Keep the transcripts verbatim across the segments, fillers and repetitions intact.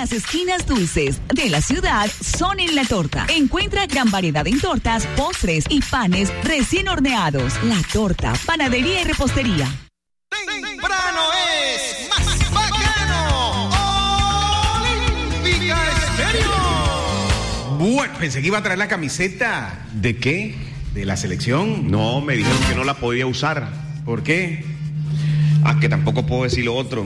Las esquinas dulces de la ciudad son en La Torta. Encuentra gran variedad en tortas, postres y panes recién horneados. La Torta, panadería y repostería. Temprano es más bacano. Olímpica Estéreo. Bueno, pensé que iba a traer la camiseta. ¿De qué? ¿De la selección? No, me dijeron que no la podía usar. ¿Por qué? Ah, que tampoco puedo decir lo otro.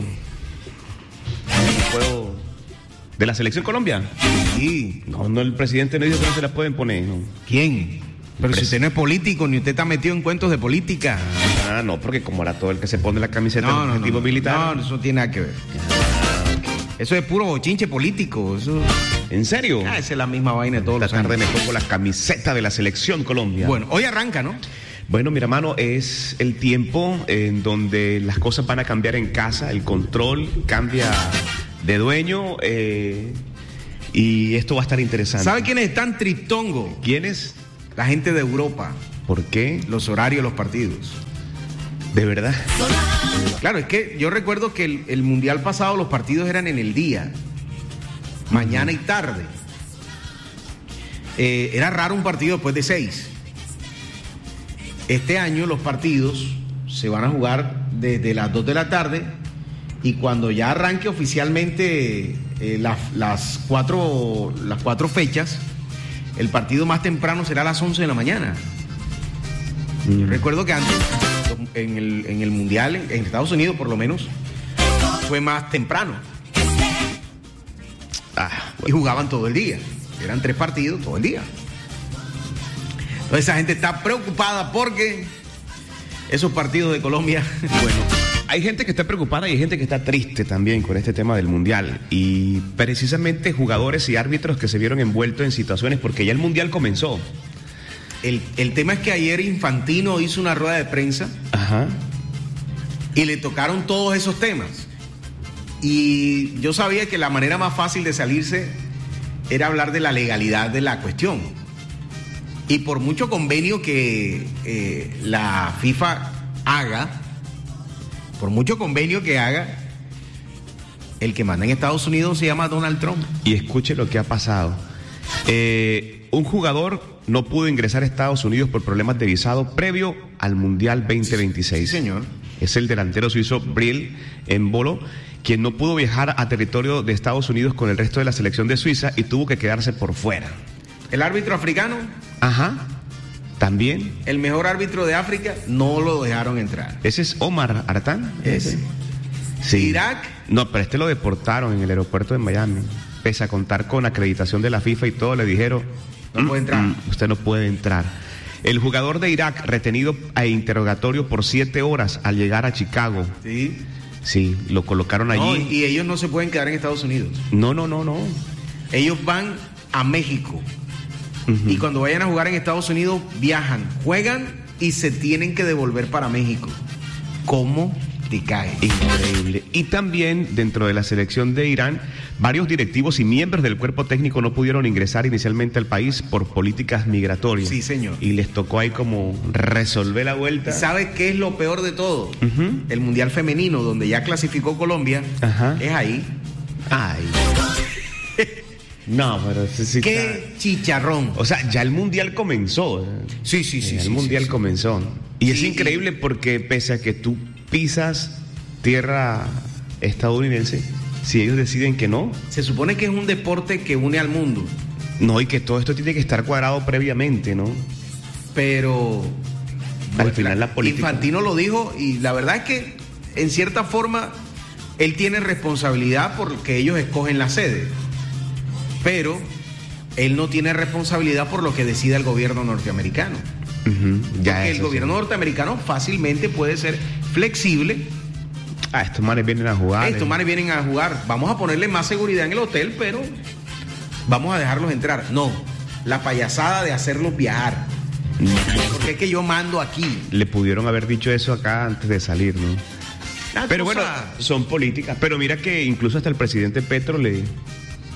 No puedo. ¿De la selección Colombia? Sí. No, no, el presidente no dijo que no se la pueden poner. No. ¿Quién? Pero si usted no es político, ni usted está metido en cuentos de política. Ah, no, porque como era todo el que se pone la camiseta no, del no, objetivo no, militar. No, eso no tiene nada que ver. Ah, okay. Eso es puro bochinche político. Eso... ¿En serio? Ah, esa es la misma vaina de todos Esta los tarde años. me pongo la camiseta de la selección Colombia. Bueno, hoy arranca, ¿no? Bueno, mi hermano, es el tiempo en donde las cosas van a cambiar en casa, el control cambia de dueño eh, y esto va a estar interesante. ¿Sabe quiénes están tristongo? ¿Quiénes? La gente de Europa. ¿Por qué? Los horarios de los partidos. ¿De verdad? Claro, es que yo recuerdo que el, el mundial pasado los partidos eran en el día, mañana y tarde. Eh, era raro un partido después de seis. Este año los partidos se van a jugar desde las dos de la tarde y cuando ya arranque oficialmente eh, la, las, cuatro, las cuatro fechas, el partido más temprano será a las once de la mañana. Mm. Yo recuerdo que antes, en el, en el mundial, en, en Estados Unidos por lo menos, fue más temprano. Ah, bueno. Y jugaban todo el día. Eran tres partidos todo el día. Entonces esa gente está preocupada porque esos partidos de Colombia... Bueno, hay gente que está preocupada y hay gente que está triste también con este tema del Mundial. Y precisamente jugadores y árbitros que se vieron envueltos en situaciones porque ya el Mundial comenzó. El, el tema es que ayer Infantino hizo una rueda de prensa. Ajá. Y le tocaron todos esos temas. Y yo sabía que la manera más fácil de salirse era hablar de la legalidad de la cuestión. Y por mucho convenio que eh, la FIFA haga, por mucho convenio que haga, el que manda en Estados Unidos se llama Donald Trump. Y escuche lo que ha pasado. Eh, un jugador no pudo ingresar a Estados Unidos por problemas de visado previo al Mundial veinte veintiséis. Sí, señor. Es el delantero suizo Bril Embolo, quien no pudo viajar a territorio de Estados Unidos con el resto de la selección de Suiza y tuvo que quedarse por fuera. El árbitro africano. Ajá. También. El mejor árbitro de África no lo dejaron entrar. ¿Ese es Omar Artán? Ese. Sí. Irak. No, pero este lo deportaron en el aeropuerto de Miami. Pese a contar con acreditación de la FIFA y todo, le dijeron... No puede entrar. Mm, usted no puede entrar. El jugador de Irak, retenido a interrogatorio por siete horas al llegar a Chicago. Sí. Sí, lo colocaron allí. No, y ellos no se pueden quedar en Estados Unidos. No, no, no, no. Ellos van a México. Uh-huh. Y cuando vayan a jugar en Estados Unidos, viajan, juegan y se tienen que devolver para México. ¿Cómo te cae? Increíble. Y también dentro de la selección de Irán, varios directivos y miembros del cuerpo técnico no pudieron ingresar inicialmente al país por políticas migratorias. Sí, señor. Y les tocó ahí como resolver la vuelta. ¿Sabes qué es lo peor de todo? Uh-huh. El Mundial Femenino, donde ya clasificó Colombia, Ajá. es ahí. Ay. No, pero sí, sí qué está... chicharrón. O sea, ya el Mundial comenzó. Sí, sí, sí. El sí, Mundial sí, sí. comenzó. Y sí, es increíble y... porque pese a que tú pisas tierra estadounidense, si ellos deciden que no. Se supone que es un deporte que une al mundo. No, y que todo esto tiene que estar cuadrado previamente, ¿no? Pero... Al bueno, final la política... Infantino lo dijo y la verdad es que, en cierta forma, él tiene responsabilidad porque ellos escogen la sede. Pero él no tiene responsabilidad por lo que decida el gobierno norteamericano. Uh-huh. Ya porque el gobierno sí. norteamericano fácilmente puede ser flexible. Ah, estos manes vienen a jugar. Estos eh. manes vienen a jugar. Vamos a ponerle más seguridad en el hotel, pero vamos a dejarlos entrar. No, la payasada de hacerlos viajar. No. Porque es que yo mando aquí. Le pudieron haber dicho eso acá antes de salir, ¿no? La pero cosa... bueno, son políticas. Pero mira que incluso hasta el presidente Petro le...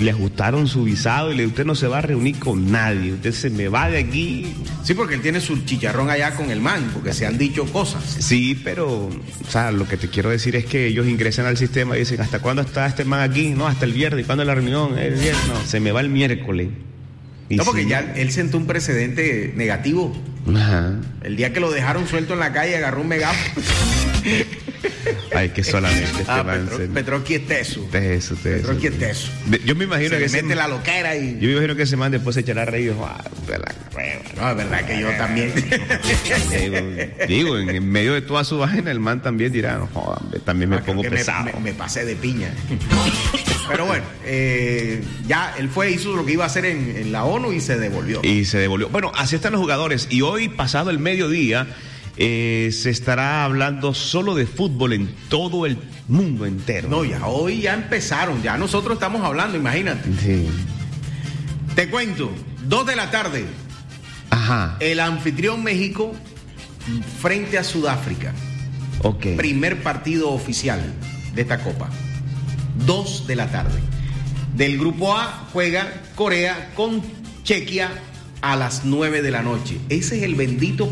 le ajustaron su visado y le usted no se va a reunir con nadie, usted se me va de aquí. Sí, porque él tiene su chicharrón allá con el man, porque se han dicho cosas. Sí, pero, o sea, lo que te quiero decir es que ellos ingresan al sistema y dicen, ¿hasta cuándo está este man aquí? No, hasta el viernes. ¿Y cuándo es la reunión? El viernes. No, se me va el miércoles. Y no, porque sí, ya él sentó un precedente negativo. Ajá. El día que lo dejaron suelto en la calle, agarró un megáfono. Ay, que solamente este ah, man Petro, se... Petroqui es teso. Teso, teso. Petroqui es teso. Yo me imagino se que le mete ese... la loquera y... Yo me imagino que ese man después se echará a reír. Ah, de la... No, es verdad que yo también. digo, digo, en, en medio de toda su vaina, el man también dirá, joder, también me ah, pongo me, pesado. Me, me pasé de piña. Pero bueno, eh, ya él fue, hizo lo que iba a hacer en, en la ONU y se devolvió. Y se devolvió. Bueno, así están los jugadores. Y hoy, pasado el mediodía, eh, se estará hablando solo de fútbol en todo el mundo entero. No, ya hoy ya empezaron, ya nosotros estamos hablando, imagínate. Sí. Te cuento, dos de la tarde. Ajá. El anfitrión México frente a Sudáfrica. Ok. Primer partido oficial de esta Copa. Dos de la tarde. Del grupo A juega Corea con Chequia a las nueve de la noche. Ese es el bendito